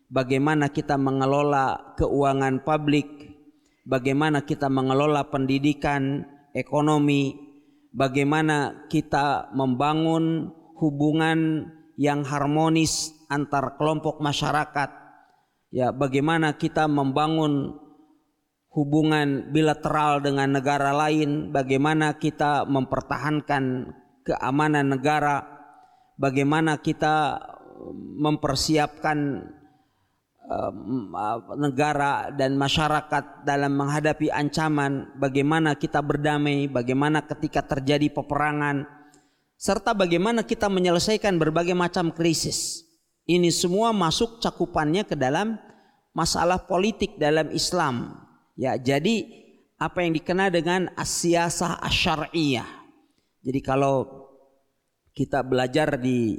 bagaimana kita mengelola keuangan publik, bagaimana kita mengelola pendidikan, ekonomi, bagaimana kita membangun hubungan yang harmonis antar kelompok masyarakat, ya, bagaimana kita membangun hubungan bilateral dengan negara lain, bagaimana kita mempertahankan keamanan negara, bagaimana kita mempersiapkan negara dan masyarakat dalam menghadapi ancaman, bagaimana kita berdamai, bagaimana ketika terjadi peperangan, serta bagaimana kita menyelesaikan berbagai macam krisis. Ini semua masuk cakupannya ke dalam masalah politik dalam Islam. Ya, jadi apa yang dikenal dengan as-siyasah asy-syar'iyyah. Jadi kalau kita belajar di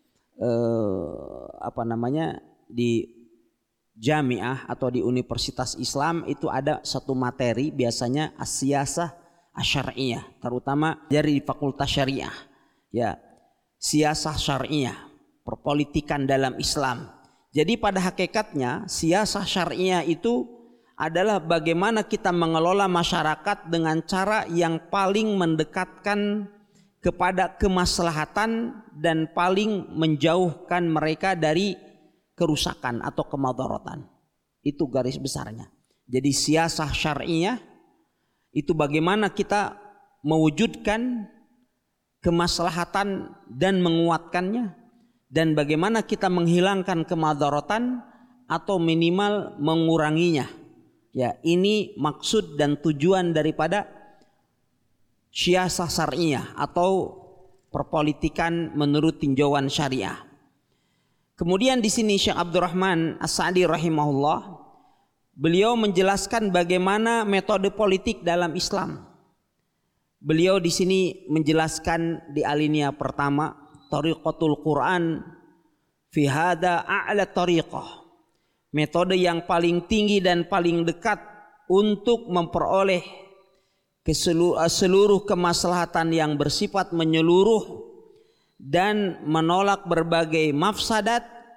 di jamiah atau di universitas Islam, itu ada satu materi biasanya as-siyasah asy-syar'iyyah, terutama dari fakultas syariah. Ya, siyasah syar'iyyah, perpolitikan dalam Islam. Jadi pada hakikatnya siyasah syar'iyyah itu adalah bagaimana kita mengelola masyarakat dengan cara yang paling mendekatkan kepada kemaslahatan dan paling menjauhkan mereka dari kerusakan atau kemadharatan. Itu garis besarnya. Jadi siyasah syar'iyyah itu bagaimana kita mewujudkan kemaslahatan dan menguatkannya, dan bagaimana kita menghilangkan kemadharatan atau minimal menguranginya. Ya, ini maksud dan tujuan daripada siyasah syar'iyyah atau perpolitikan menurut tinjauan syariah. Kemudian di sini Syekh Abdurrahman As-Sa'di rahimahullah, beliau menjelaskan bagaimana metode politik dalam Islam. Beliau di sini menjelaskan di alinea pertama, tariqatul Quran fi hada a'la tariqah. Metode yang paling tinggi dan paling dekat untuk memperoleh seluruh kemaslahatan yang bersifat menyeluruh dan menolak berbagai mafsadat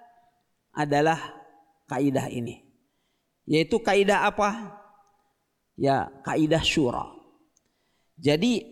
adalah kaidah ini. Yaitu kaidah apa? Ya, kaidah syura. Jadi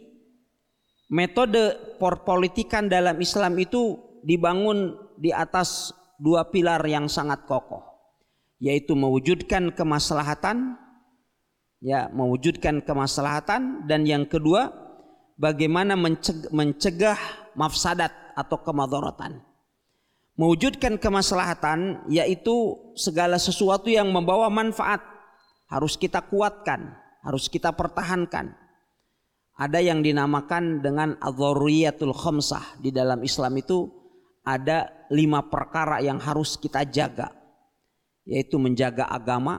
metode perpolitikan dalam Islam itu dibangun di atas dua pilar yang sangat kokoh, yaitu mewujudkan kemaslahatan, ya, mewujudkan kemaslahatan, dan yang kedua bagaimana mencegah mafsadat atau kemadharatan. Mewujudkan kemaslahatan yaitu segala sesuatu yang membawa manfaat harus kita kuatkan, harus kita pertahankan. Ada yang dinamakan dengan adz-dzaruriyatul khamsah. Di dalam Islam itu ada 5 perkara yang harus kita jaga, yaitu menjaga agama,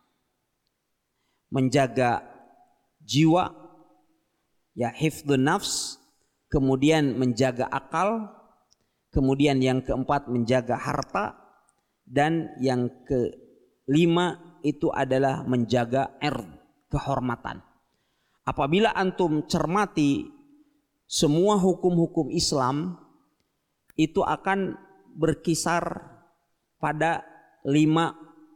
menjaga jiwa, ya, hifdzun nafs, kemudian menjaga akal, kemudian yang keempat menjaga harta, dan yang kelima itu adalah menjaga kehormatan. Apabila antum cermati semua hukum-hukum Islam itu akan berkisar pada 5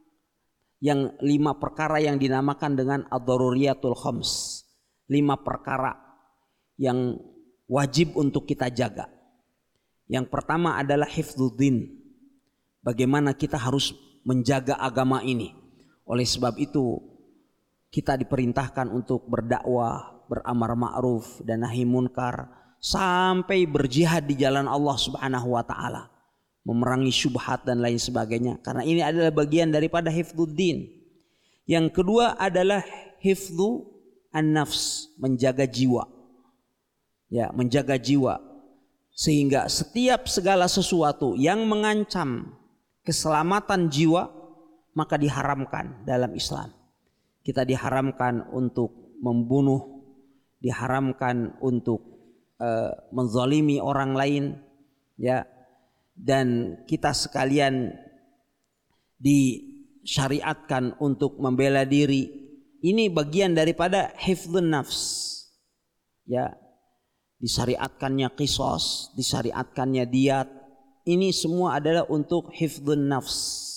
perkara yang dinamakan dengan ad-daruriyatul khams. 5 perkara yang wajib untuk kita jaga. Yang pertama adalah hifdzuddin. Bagaimana kita harus menjaga agama ini. Oleh sebab itu kita diperintahkan untuk berdakwah, beramar ma'ruf dan nahi munkar, sampai berjihad di jalan Allah Subhanahu wa taala, memerangi syubhat dan lain sebagainya, karena ini adalah bagian daripada hifdzuddin. Yang kedua adalah hifdzu an-nafs, menjaga jiwa. Ya, menjaga jiwa sehingga setiap segala sesuatu yang mengancam keselamatan jiwa maka diharamkan dalam Islam. Kita diharamkan untuk membunuh, diharamkan untuk menzalimi orang lain, ya, dan kita sekalian disyariatkan untuk membela diri. Ini bagian daripada hifdzun nafs, ya, disyariatkannya qisas, disyariatkannya diyat. Ini semua adalah untuk hifdzun nafs,